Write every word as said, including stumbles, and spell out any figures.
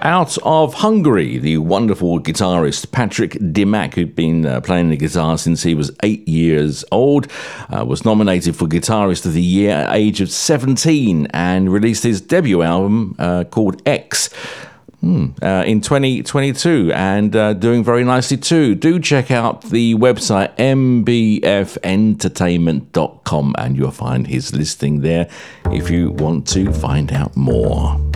out of Hungary, the wonderful guitarist Patrick Dimac, who'd been uh, playing the guitar since he was eight years old, uh, was nominated for Guitarist of the Year at the age of seventeen and released his debut album uh, called X. Hmm, uh, in twenty twenty-two, and uh, doing very nicely too. Do check out the website m b f entertainment dot com and you'll find his listing there if you want to find out more.